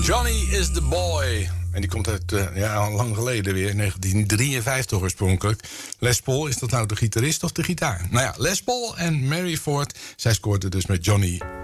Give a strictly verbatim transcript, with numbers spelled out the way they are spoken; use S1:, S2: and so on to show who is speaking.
S1: Johnny is the boy. En die komt uit, uh, ja, al lang geleden weer, negentien drieënvijftig oorspronkelijk. Les Paul, is dat nou de gitarist of de gitaar? Nou ja, Les Paul en Mary Ford, zij scoorden dus met Johnny